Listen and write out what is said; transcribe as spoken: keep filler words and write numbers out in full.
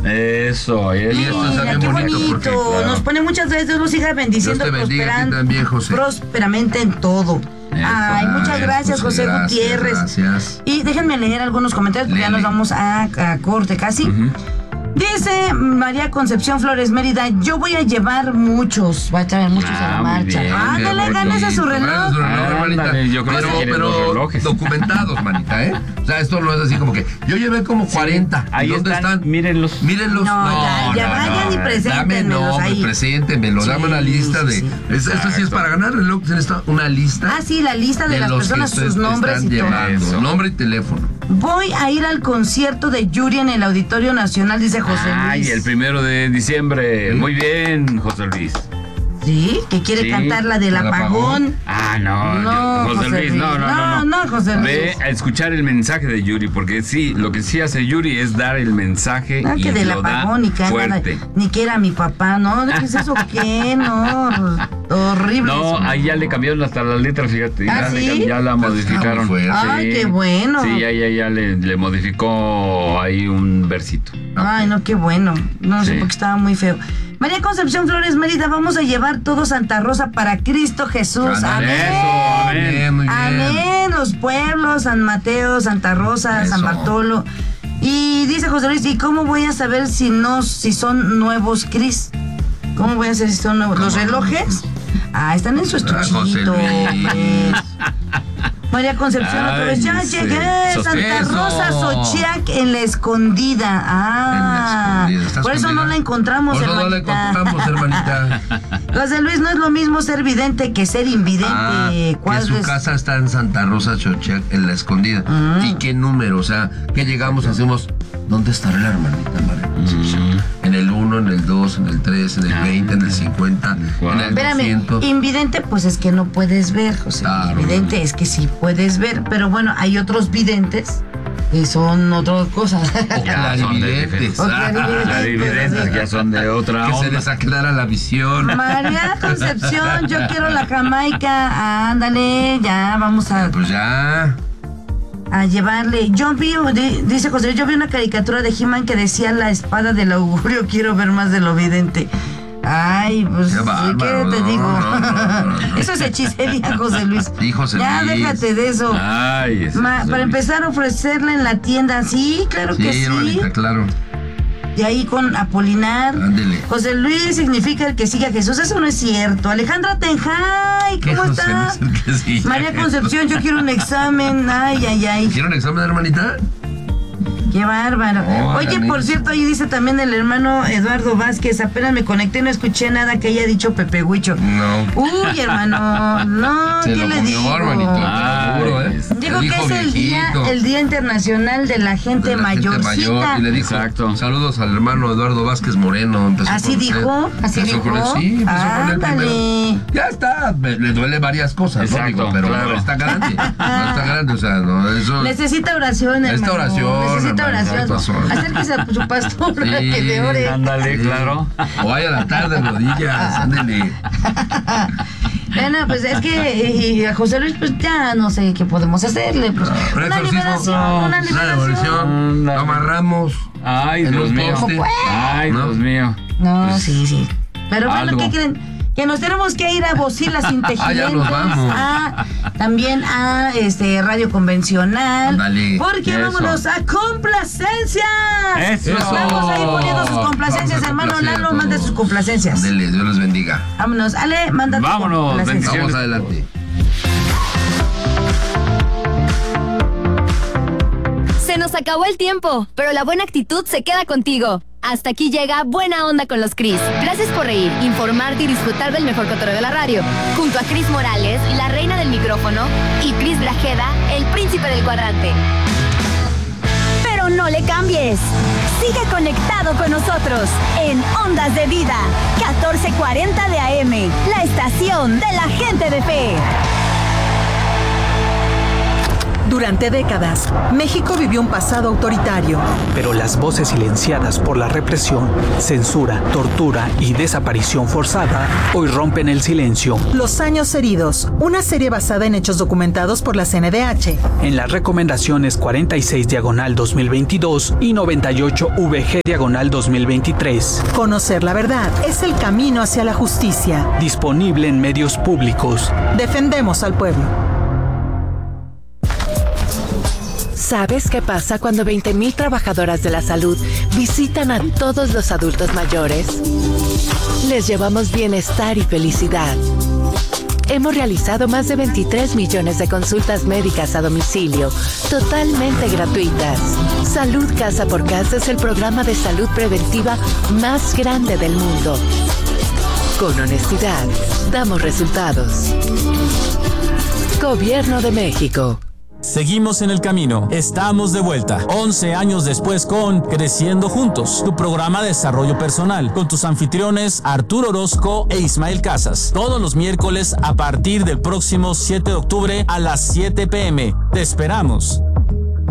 Eso, eso. Y esto está Mira, bien qué bonito, bonito. porque, claro. Nos pone muchas veces, Dios los siga bendiciendo, Dios te bendiga, a ti también, José. prósperamente en todo. Eso. Ay, muchas Ay, gracias, José gracias, Gutiérrez. Gracias. Y déjenme leer algunos comentarios porque ya Lele. nos vamos a, a corte casi. Ujú. Dice María Concepción Flores Mérida, yo voy a llevar muchos, voy a traer muchos a la Ah, muy marcha. bien, Ándale, qué ganes a su Bonito, ganes a su reloj. reloj, hermanita. Ándale, yo creo pero, que quieren pero los relojes. documentados, manita, ¿eh? O sea, esto no es así como que yo llevé como cuarenta. Ahí ¿Dónde están, están? mírenlos. Mírenlos. No, ya, ya vayan y Dame preséntenmelos nombre, ahí. preséntenmelo, Sí, dame una lista de. sí, Es- esto sí es para ganar reloj, se necesita una lista. Ah, sí, la lista de, las los personas, que sus ustedes nombres están y todo. llevando, Eso. nombre y teléfono. Voy a ir al concierto de Yuri en el Auditorio Nacional, dice José Luis. Ay, el primero de diciembre. Sí. Muy bien, José Luis. Sí, que quiere Sí, cantar la del el apagón. Ah, no, No, yo- José José Luis, no, no, Luis. no, no. No, no, José Luis. Ve a escuchar el mensaje de Yuri, porque sí, lo que sí hace Yuri es dar el mensaje No, y que del lo da apagón, ni que anda- fuerte. ni que era mi papá, ¿no? ¿Qué es eso? ¿Qué? No, horrible. No, eso. ahí ya le cambiaron hasta las letras, fíjate. ¿Ah, ya, le sí? cam- ya la Pues modificaron. está muy fuerte. Ay, qué bueno. Sí, ya, ya, ya le, le modificó ahí un versito. Ay, no, qué bueno. No sé Sí. por qué estaba muy feo. María Concepción Flores Mérida, vamos a llevar todo Santa Rosa para Cristo Jesús. Ándale, Amén. Eso, amén. Bien, muy bien. Amén. Los pueblos, San Mateo, Santa Rosa, San Eso. Bartolo. Y dice José Luis, ¿y cómo voy a saber si no, si son nuevos Cris? ¿Cómo voy a saber si son nuevos? ¿Los ¿Cómo? relojes? Ah, están en su Ah, José estuchito. Luis. pues. María Concepción otra vez, ya Ay, sí. llegué, Santa Eso. Rosa Xochiac en la escondida. Ah, En la escondida, ¿está por eso escondida? no la encontramos, Por eso no la hermanita. encontramos, hermanita. José Luis, no es lo mismo ser vidente que ser invidente. Ah, ¿Cuál que su es? casa está en Santa Rosa, Xochiac, en la escondida. Mm. ¿Y qué número? O sea, que llegamos, hacemos. ¿Dónde estará la hermanita María Concepción? En el uno, en el dos, en el tres, en el Ah. veinte, en el cincuenta, Wow. en el Espérame, doscientos. invidente pues es que no puedes ver, José. Claro. Vidente es que sí puedes ver, pero bueno, hay otros videntes que son otras cosas. O clarividentes. O clarividentes. Las dividendas ya son de otra Que se onda. les aclara la visión. María Concepción, yo quiero la Jamaica. Ándale, ya vamos a, Pues ya. a llevarle. Yo vi, di- dice José Luis, yo vi una caricatura de He-Man que decía la espada del augurio, quiero ver más de lo vidente. Ay, pues, Qué ¿qué bárbaro, te no, digo? no, no, no, no. Eso es hechicería, José Luis. Sí, José ya, Luis. déjate de eso. Ay, ese Ma- José para Luis. empezar a ofrecerla en la tienda, sí, claro que Sí, sí. hermanita, claro. Y ahí con Apolinar. Ándele. José Luis significa el que sigue a Jesús. Eso no es cierto. Alejandra Tenjay, ¿Qué ¿cómo José estás? Luis el que sigue? María Concepción, yo quiero un examen. Ay, ay, ay. ¿Quiere un examen, hermanita? Qué bárbaro. Órale. Oye, por cierto, ahí dice también el hermano Eduardo Vázquez. Apenas me conecté, no escuché nada que haya dicho Pepe Huicho. No. Uy, hermano, no, Se ¿qué lo le comió, digo? hermanito. Ay, Seguro, ¿eh? Digo Le que dijo es el día, viejito. el día internacional de la gente De la gente mayorcita. mayor, y le dijo, Exacto. saludos al hermano Eduardo Vázquez Moreno. Empezó ¿Así con usted. dijo? ¿Así Empezó con dijo? él, sí, empezó con él Ándale. primero. Ya está, me- le duele varias cosas, ¿no? Exacto, Digo, pero claro. no está grande. No está grande, o sea, no, eso. Necesita oración, hermano. Necesita oración, Necesita hermano, oración. tienes razón. Acérquese a su pastor para Sí, que le ore. Ándale, Sí. claro. O vaya a la tarde en rodillas, ándele. Bueno, pues es que y a José Luis, pues ya no sé qué podemos hacerle. Pues, Un una exorcismo, liberación, no, una Una liberación. devolución, Ándale. lo amarramos. Ay, En Dios un mío. poste. Ay, ¿No? Dios mío. No, Pues, sí, sí. Pero bueno, algo. ¿qué creen? Que nos tenemos que ir a Bocilas Inteligentes. Ah, ya nos vamos. a- también a este radio convencional. Ándale. Porque Eso. vámonos a complacencias. Eso. Estamos ahí poniendo sus complacencias, Vamos a hermano complacer a Lalo, todos. mande sus complacencias. Ándele, Dios les bendiga. Vámonos, Ale, manda tu Vámonos, complacencia. bendiciones. Vamos adelante. Se nos acabó el tiempo, pero la buena actitud se queda contigo. Hasta aquí llega Buena Onda con los Cris. Gracias por reír, informarte y disfrutar del mejor cotorreo de la radio. Junto a Cris Morales, la reina del micrófono, y Cris Grajeda, el príncipe del cuadrante. Pero no le cambies. Sigue conectado con nosotros en Ondas de Vida, catorce cuarenta de A M, la estación de la gente de fe. Durante décadas, México vivió un pasado autoritario. Pero las voces silenciadas por la represión, censura, tortura y desaparición forzada hoy rompen el silencio. Los años heridos, una serie basada en hechos documentados por la C N D H. En las recomendaciones cuarenta y seis diagonal dos mil veintidós y noventa y ocho V G diagonal dos mil veintitrés. Conocer la verdad es el camino hacia la justicia. Disponible en medios públicos. Defendemos al pueblo. ¿Sabes qué pasa cuando veinte mil trabajadoras de la salud visitan a todos los adultos mayores? Les llevamos bienestar y felicidad. Hemos realizado más de veintitrés millones de consultas médicas a domicilio, totalmente gratuitas. Salud Casa por Casa es el programa de salud preventiva más grande del mundo. Con honestidad, damos resultados. Gobierno de México. Seguimos en el camino, estamos de vuelta, once años después con Creciendo Juntos, tu programa de desarrollo personal, con tus anfitriones Arturo Orozco e Ismael Casas, todos los miércoles a partir del próximo siete de octubre a las siete p m Te esperamos.